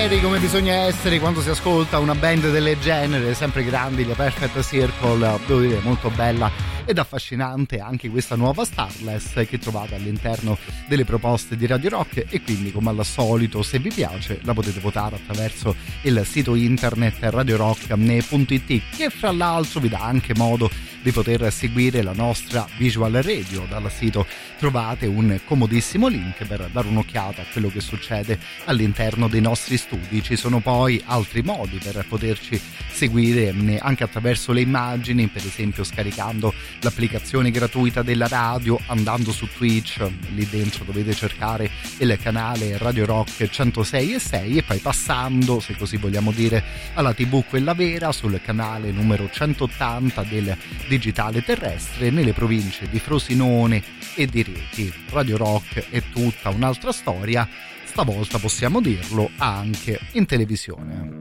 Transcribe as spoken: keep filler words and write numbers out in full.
veri come bisogna essere quando si ascolta una band del genere, sempre grandi, The Perfect Circle, devo dire molto bella ed affascinante anche questa nuova Starless che trovate all'interno delle proposte di Radio Rock, e quindi come al solito se vi piace la potete votare attraverso il sito internet radio rock punto it, che fra l'altro vi dà anche modo di poter seguire la nostra visual radio. Dal sito trovate un comodissimo link per dare un'occhiata a quello che succede all'interno dei nostri studi. Ci sono poi altri modi per poterci seguire anche attraverso le immagini, per esempio scaricando l'applicazione gratuita della radio, andando su Twitch, lì dentro dovete cercare il canale Radio Rock centosei e sei, e poi passando, se così vogliamo dire, alla tivù quella vera, sul canale numero centottanta del digitale terrestre nelle province di Frosinone e di Rieti. Radio Rock è tutta un'altra storia, stavolta possiamo dirlo anche in televisione.